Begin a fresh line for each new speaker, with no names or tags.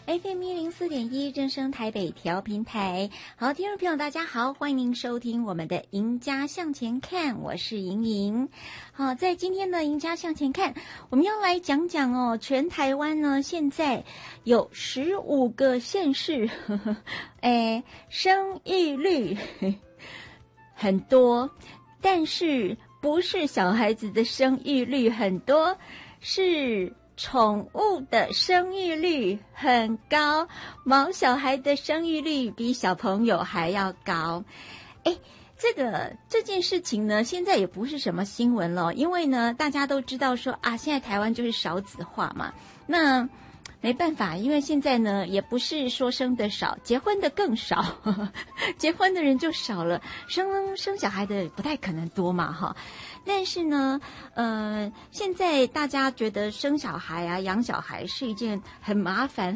FM104.1正声台北调频台。好，听众朋友大家好，欢迎您收听我们的赢家向前看，我是莹莹。好，在今天的赢家向前看，我们要来讲讲哦，全台湾呢现在有15个县市，生育率很多，但是不是小孩子的生育率很多，是宠物的生育率很高，毛小孩的生育率比小朋友还要高。这件事情呢，现在也不是什么新闻了，因为呢，大家都知道说啊，现在台湾就是少子化嘛，那没办法，因为现在呢，也不是说生的少，结婚的更少，结婚的人就少了，生小孩的不太可能多嘛，哈。但是呢，现在大家觉得生小孩啊、养小孩是一件很麻烦、